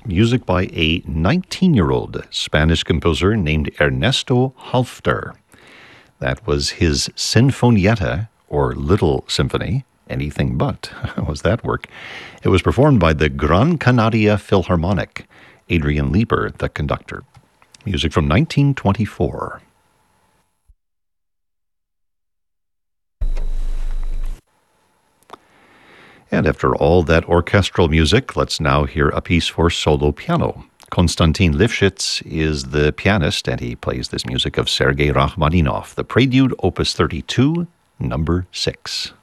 music by a 19-year-old Spanish composer named Ernesto Halffter. That was his Sinfonietta, or Little Symphony. Anything but was that work. It was performed by the Gran Canaria Philharmonic. Adrian Leeper, the conductor. Music from 1924. And after all that orchestral music, let's now hear a piece for solo piano. Konstantin Lifshitz is the pianist, and he plays this music of Sergei Rachmaninoff, the Prelude, Opus 32, number 6.